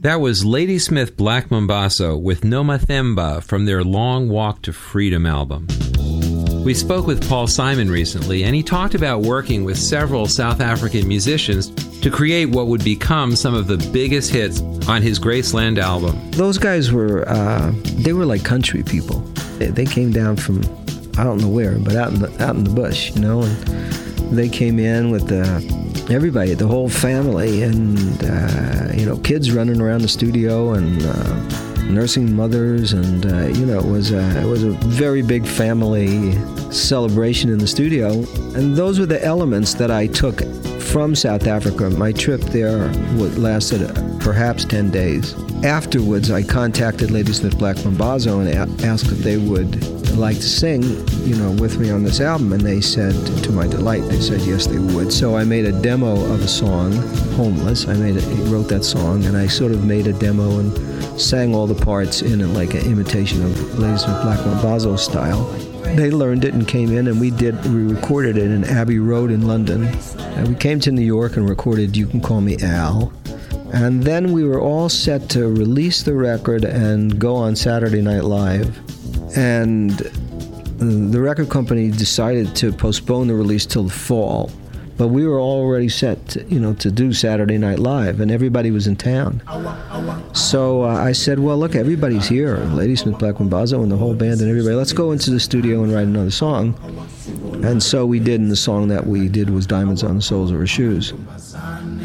That was Ladysmith Black Mambazo with Noma Themba from their Long Walk to Freedom album. We spoke with Paul Simon recently, and he talked about working with several South African musicians to create what would become some of the biggest hits on his Graceland album. Those guys were, they were like country people. They came down from, I don't know where, but out in the bush, you know, and they came in with everybody, the whole family, and, you know, kids running around the studio, and nursing mothers, and you know, it was a very big family celebration in the studio. And those were the elements that I took from South Africa. My trip there lasted perhaps 10 days. Afterwards, I contacted Ladysmith Black Mambazo and asked if they would like to sing, you know, with me on this album, and they said, to my delight, they said yes, they would. So I made a demo of a song, Homeless. I wrote that song, and I sort of made a demo and sang all the parts in it like an imitation of Ladysmith Black Mambazo style. They learned it and came in, and we recorded it in Abbey Road in London. And we came to New York and recorded You Can Call Me Al. And then we were all set to release the record and go on Saturday Night Live. And the record company decided to postpone the release till the fall. But we were already set to do Saturday Night Live, and everybody was in town. So I said, well, look, everybody's here. Ladysmith Black Mambazo and the whole band and everybody. Let's go into the studio and write another song. And so we did, and the song that we did was Diamonds on the Soles of Her Shoes.